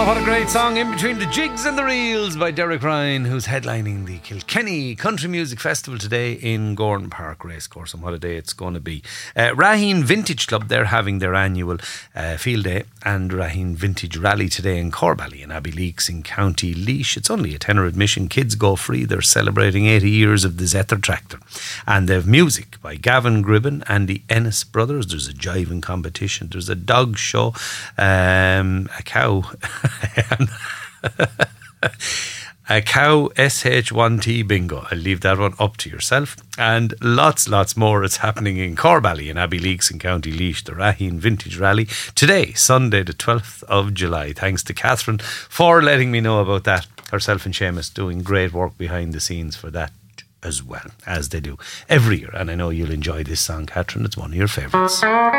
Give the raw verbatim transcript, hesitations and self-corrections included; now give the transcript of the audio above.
what a great song, In Between the Jigs and the Reels by Derek Ryan, who's headlining the Kilkenny Country Music Festival today in Gordon Park Racecourse, and what a day it's going to be. Uh, Raheen Vintage Club, they're having their annual uh, field day and Raheen Vintage Rally today in Corbally in Abbeyleix in County Laois. It's only a tenner admission, kids go free. They're celebrating eighty years of the Zether tractor, and they've music by Gavin Gribben and the Ennis Brothers. There's a jiving competition, there's a dog show, um, a cow a cow S H one T bingo. I'll leave that one up to yourself. And lots, lots more. It's happening in Corbally in Abbeyleix in County Laois, the Raheen Vintage Rally, today, Sunday the twelfth of July. Thanks to Catherine for letting me know about that. Herself and Seamus doing great work behind the scenes for that as well, as they do every year. And I know you'll enjoy this song, Catherine. It's one of your favourites.